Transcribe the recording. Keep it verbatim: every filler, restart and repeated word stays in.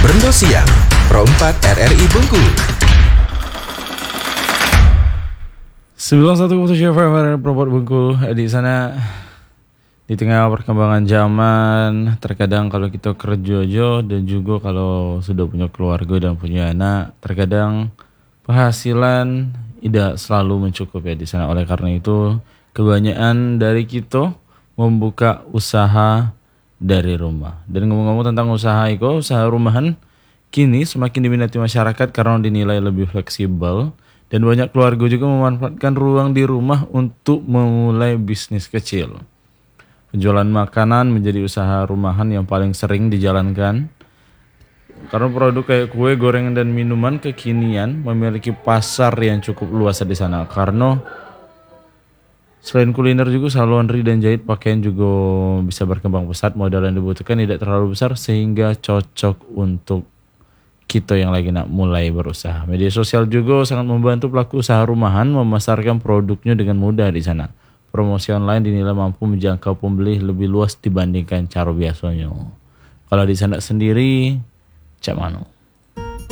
Brendo Siang, Pro empat R R I Bengkulu. sembilan puluh satu koma tujuh F M R R I Pro empat Bengkulu. Di sana, di tengah perkembangan zaman, terkadang kalau kita kerja aja dan juga kalau sudah punya keluarga dan punya anak, terkadang penghasilan tidak selalu mencukupi di sana. Oleh karena itu, kebanyakan dari kita membuka usaha dari rumah. Dan ngomong-ngomong tentang usaha itu, usaha rumahan kini semakin diminati masyarakat karena dinilai lebih fleksibel dan banyak keluarga juga memanfaatkan ruang di rumah untuk memulai bisnis kecil. Penjualan makanan menjadi usaha rumahan yang paling sering dijalankan karena produk kayak kue, gorengan dan minuman kekinian memiliki pasar yang cukup luas di sana. Karena selain kuliner juga usaha laundry dan jahit pakaian juga bisa berkembang pesat. Modal yang dibutuhkan tidak terlalu besar sehingga cocok untuk kita yang lagi nak mulai berusaha. Media sosial juga sangat membantu pelaku usaha rumahan memasarkan produknya dengan mudah di sana. Promosi online dinilai mampu menjangkau pembeli lebih luas dibandingkan cara biasanya. Kalau di sana sendiri, cak mano?